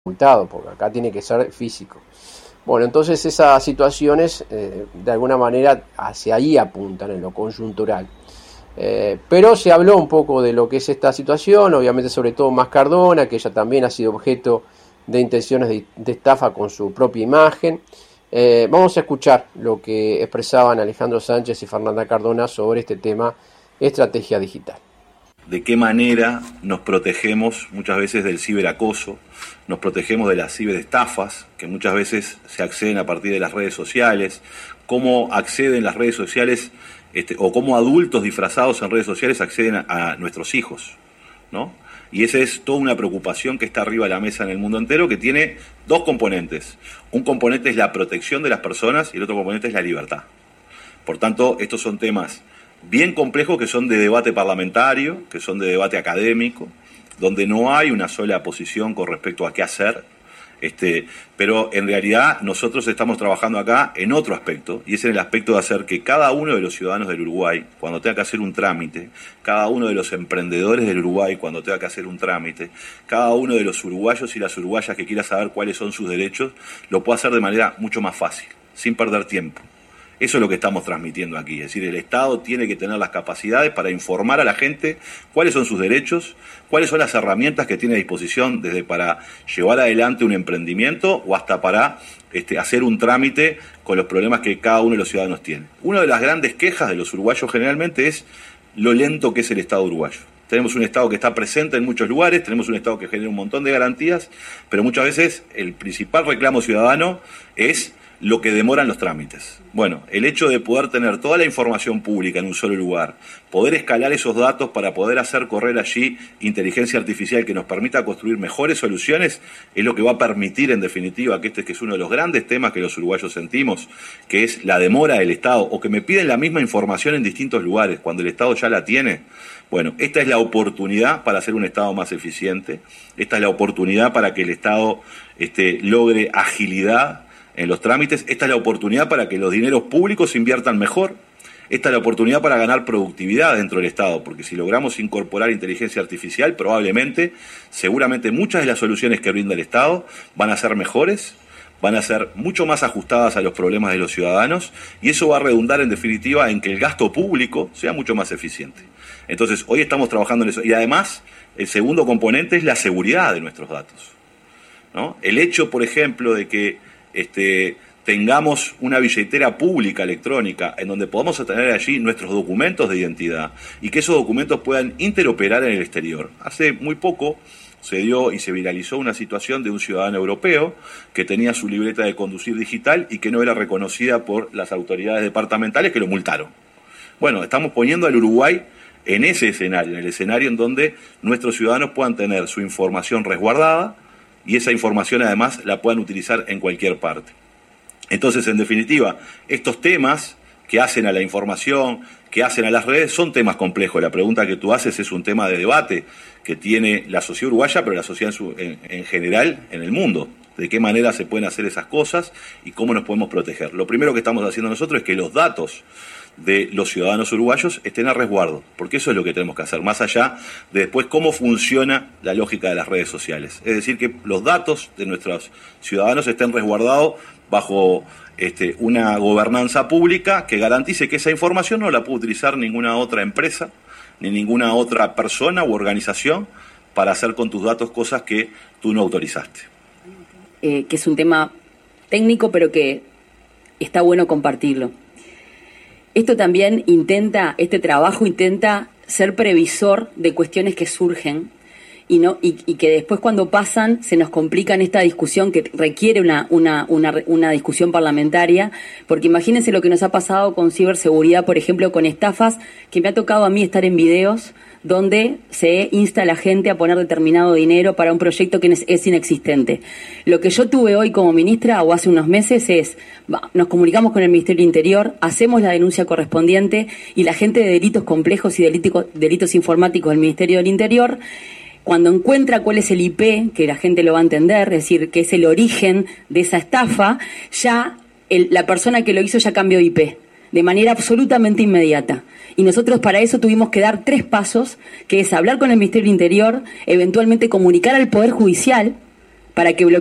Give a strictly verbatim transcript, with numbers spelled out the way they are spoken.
multado, porque acá tiene que ser físico. Bueno, entonces esas situaciones eh, de alguna manera hacia ahí apuntan en lo conjuntural. Eh, pero se habló un poco de lo que es esta situación, obviamente sobre todo más Cardona, que ella también ha sido objeto de intenciones de, de estafa con su propia imagen. Eh, vamos a escuchar lo que expresaban Alejandro Sánchez y Fernanda Cardona sobre este tema, estrategia digital. De qué manera nos protegemos muchas veces del ciberacoso, nos protegemos de las ciberestafas, que muchas veces se acceden a partir de las redes sociales, cómo acceden las redes sociales, este, o cómo adultos disfrazados en redes sociales acceden a, a nuestros hijos, ¿no? Y esa es toda una preocupación que está arriba de la mesa en el mundo entero, que tiene dos componentes. Un componente es la protección de las personas y el otro componente es la libertad. Por tanto, estos son temas bien complejos que son de debate parlamentario, que son de debate académico, donde no hay una sola posición con respecto a qué hacer, este, pero en realidad nosotros estamos trabajando acá en otro aspecto, y es en el aspecto de hacer que cada uno de los ciudadanos del Uruguay, cuando tenga que hacer un trámite, cada uno de los emprendedores del Uruguay, cuando tenga que hacer un trámite, cada uno de los uruguayos y las uruguayas que quiera saber cuáles son sus derechos, lo pueda hacer de manera mucho más fácil, sin perder tiempo. Eso es lo que estamos transmitiendo aquí, es decir, el Estado tiene que tener las capacidades para informar a la gente cuáles son sus derechos, cuáles son las herramientas que tiene a disposición desde para llevar adelante un emprendimiento o hasta para este, hacer un trámite con los problemas que cada uno de los ciudadanos tiene. Una de las grandes quejas de los uruguayos generalmente es lo lento que es el Estado uruguayo. Tenemos un Estado que está presente en muchos lugares, tenemos un Estado que genera un montón de garantías, pero muchas veces el principal reclamo ciudadano es lo que demoran los trámites. Bueno, el hecho de poder tener toda la información pública en un solo lugar, poder escalar esos datos para poder hacer correr allí inteligencia artificial que nos permita construir mejores soluciones, es lo que va a permitir en definitiva que este que es uno de los grandes temas que los uruguayos sentimos, que es la demora del Estado, o que me piden la misma información en distintos lugares, cuando el Estado ya la tiene. Bueno, esta es la oportunidad para hacer un Estado más eficiente, esta es la oportunidad para que el Estado este, logre agilidad en los trámites, esta es la oportunidad para que los dineros públicos se inviertan mejor, esta es la oportunidad para ganar productividad dentro del Estado, porque si logramos incorporar inteligencia artificial, probablemente, seguramente muchas de las soluciones que brinda el Estado van a ser mejores, van a ser mucho más ajustadas a los problemas de los ciudadanos, y eso va a redundar en definitiva en que el gasto público sea mucho más eficiente. Entonces, hoy estamos trabajando en eso, y además, el segundo componente es la seguridad de nuestros datos, ¿no? El hecho, por ejemplo, de que Este, tengamos una billetera pública electrónica en donde podamos tener allí nuestros documentos de identidad y que esos documentos puedan interoperar en el exterior. Hace muy poco se dio y se viralizó una situación de un ciudadano europeo que tenía su libreta de conducir digital y que no era reconocida por las autoridades departamentales, que lo multaron. Bueno, estamos poniendo al Uruguay en ese escenario, en el escenario en donde nuestros ciudadanos puedan tener su información resguardada y esa información además la puedan utilizar en cualquier parte. Entonces, en definitiva, estos temas que hacen a la información, que hacen a las redes, son temas complejos. La pregunta que tú haces es un tema de debate que tiene la sociedad uruguaya, pero la sociedad en, su, en, en general en el mundo. De qué manera se pueden hacer esas cosas y cómo nos podemos proteger. Lo primero que estamos haciendo nosotros es que los datos de los ciudadanos uruguayos estén a resguardo, porque eso es lo que tenemos que hacer, más allá de después cómo funciona la lógica de las redes sociales. Es decir, que los datos de nuestros ciudadanos estén resguardados bajo este, una gobernanza pública que garantice que esa información no la puede utilizar ninguna otra empresa, ni ninguna otra persona u organización para hacer con tus datos cosas que tú no autorizaste. Eh, que es un tema técnico, pero que está bueno compartirlo. Esto también intenta, este trabajo intenta ser previsor de cuestiones que surgen y no y, y que después cuando pasan se nos complica en esta discusión que requiere una, una, una, una discusión parlamentaria, porque imagínense lo que nos ha pasado con ciberseguridad, por ejemplo, con estafas, que me ha tocado a mí estar en videos donde se insta a la gente a poner determinado dinero para un proyecto que es inexistente. Lo que yo tuve hoy como ministra, o hace unos meses, es, nos comunicamos con el Ministerio del Interior, hacemos la denuncia correspondiente, y la gente de delitos complejos y delitos, delitos informáticos del Ministerio del Interior, cuando encuentra cuál es el I P, que la gente lo va a entender, es decir, que es el origen de esa estafa, ya el, la persona que lo hizo ya cambió de I P, de manera absolutamente inmediata. Y nosotros para eso tuvimos que dar tres pasos, que es hablar con el Ministerio del Interior, eventualmente comunicar al Poder Judicial, para que